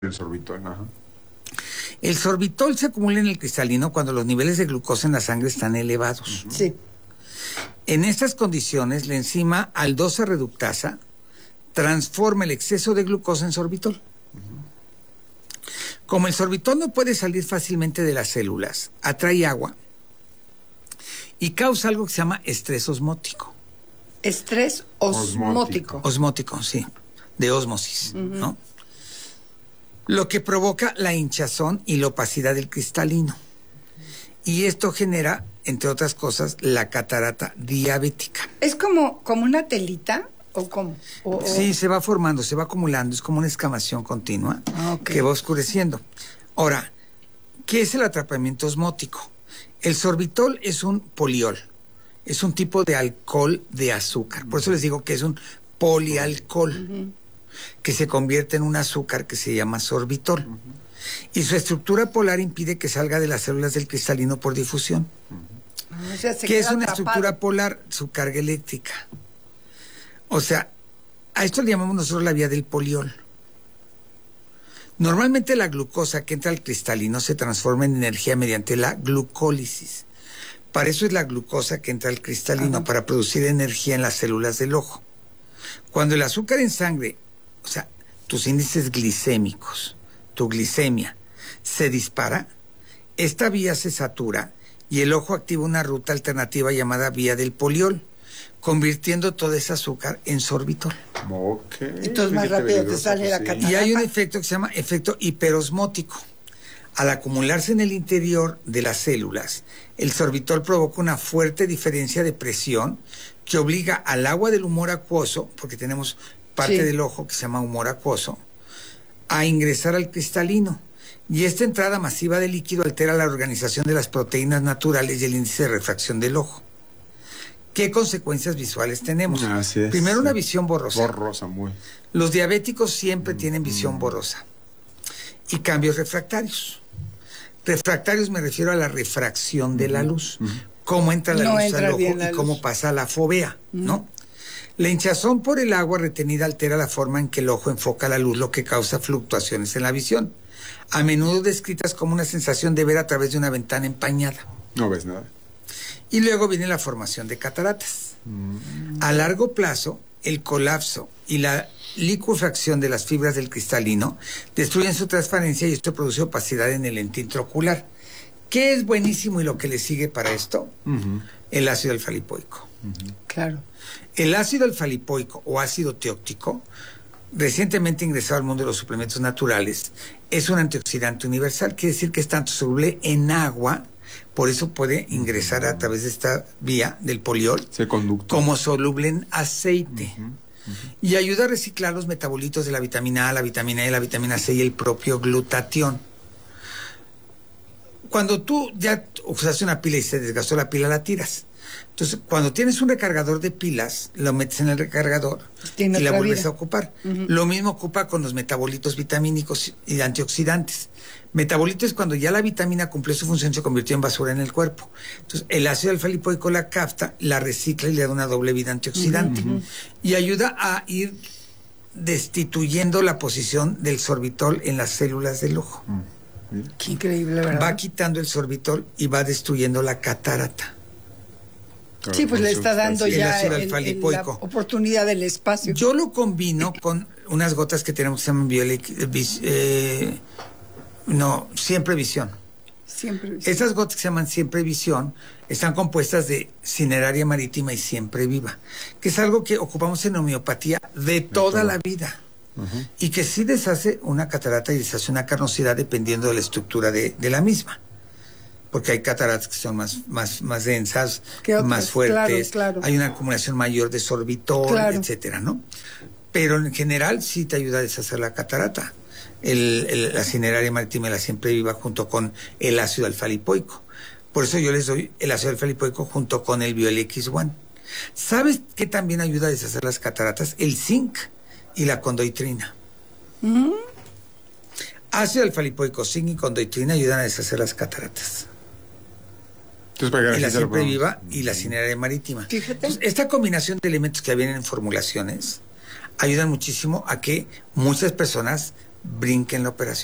El sorbitol, ajá. El sorbitol se acumula en el cristalino cuando los niveles de glucosa en la sangre están elevados. Sí. En estas condiciones, la enzima aldose reductasa transforma el exceso de glucosa en sorbitol. Como el sorbitol no puede salir fácilmente de las células, atrae agua y causa algo que se llama estrés osmótico. Estrés osmótico. Osmótico, sí, de ósmosis, ¿no? Lo que provoca la hinchazón y la opacidad del cristalino. Y esto genera, entre otras cosas, la catarata diabética. ¿Es como una telita o cómo? Sí, se va formando, se va acumulando, es como una escamación continua que va oscureciendo. Ahora, ¿qué es el atrapamiento osmótico? El sorbitol es un poliol, es un tipo de alcohol de azúcar, por eso les digo que es un polialcohol, que se convierte en un azúcar que se llama sorbitol. Y su estructura polar impide que salga de las células del cristalino por difusión. O sea, ¿Qué es una estructura polar? Su carga eléctrica. O sea, a esto le llamamos nosotros la vía del poliol. Normalmente la glucosa que entra al cristalino se transforma en energía mediante la glucólisis. Para eso es la glucosa que entra al cristalino, para producir energía en las células del ojo. Cuando el azúcar en sangre, o sea, tus índices glicémicos, tu glicemia, se dispara, esta vía se satura y el ojo activa una ruta alternativa llamada vía del poliol, convirtiendo todo ese azúcar en sorbitol. Entonces más rápido te sale la catarata. Y hay un efecto que se llama efecto hiperosmótico. Al acumularse en el interior de las células, el sorbitol provoca una fuerte diferencia de presión que obliga al agua del humor acuoso, porque tenemos parte del ojo que se llama humor acuoso, a ingresar al cristalino. Y esta entrada masiva de líquido altera la organización de las proteínas naturales y el índice de refracción del ojo. ¿Qué consecuencias visuales tenemos? Así es. Primero, una visión borrosa. Borrosa, muy. Los diabéticos siempre tienen visión borrosa. Y cambios refractarios. Refractarios me refiero a la refracción de la luz. Cómo entra la luz al ojo y cómo pasa la fovea, ¿no? La hinchazón por el agua retenida altera la forma en que el ojo enfoca la luz, lo que causa fluctuaciones en la visión, a menudo descritas como una sensación de ver a través de una ventana empañada. No ves nada. Y luego viene la formación de cataratas. A largo plazo, el colapso y la licuefacción de las fibras del cristalino destruyen su transparencia y esto produce opacidad en el lente intraocular. ¿Qué es buenísimo y lo que le sigue para esto? El ácido alfa-lipoico. Claro. El ácido alfa-lipoico o ácido teóctico, recientemente ingresado al mundo de los suplementos naturales, es un antioxidante universal. Quiere decir que es tanto soluble en agua, por eso puede ingresar a través de esta vía del poliol, como soluble en aceite. Y ayuda a reciclar los metabolitos de la vitamina A, la vitamina E, la vitamina C y el propio glutatión. Cuando tú ya usaste una pila y se desgastó la pila, la tiras. Entonces, cuando tienes un recargador de pilas, lo metes en el recargador y la vuelves a ocupar. Lo mismo ocupa con los metabolitos vitamínicos y antioxidantes. Metabolitos es cuando ya la vitamina cumplió su función, se convirtió en basura en el cuerpo. Entonces, el ácido alfa-lipoico la capta, la recicla y le da una doble vida antioxidante. Y ayuda a ir destituyendo la posición del sorbitol en las células del ojo. Qué increíble, ¿verdad? Va quitando el sorbitol y va destruyendo la catarata. Sí, pues le está dando ya la oportunidad del espacio. Yo lo combino con unas gotas que tenemos que se llaman Siempre Visión. Siempre Visión. Esas gotas que se llaman Siempre Visión están compuestas de cineraria marítima y siempre viva, que es algo que ocupamos en homeopatía de toda la vida. Y que sí deshace una catarata y deshace una carnosidad dependiendo de la estructura de la misma. Porque hay cataratas que son más densas, más fuertes, claro. Hay una acumulación mayor de sorbitol, etcétera, ¿no? Pero en general sí te ayuda a deshacer la catarata. La cineraria marítima y la siempre viva junto con el ácido alfa-lipoico. Por eso yo les doy el ácido alfa-lipoico junto con el BioLX1. ¿Sabes qué también ayuda a deshacer las cataratas? El zinc y la condoitrina. Ácido alfa-lipoico, zinc y condoitrina ayudan a deshacer las cataratas. Y la siempre viva y la cineraria marítima. Entonces, esta combinación de elementos que vienen en formulaciones ayudan muchísimo a que muchas personas brinquen la operación.